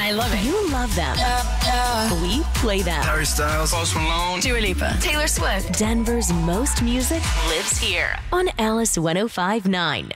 I love it. You love them. We play them. Harry Styles, Post Malone, Dua Lipa, Taylor Swift. Denver's most music lives here on Alice 105.9.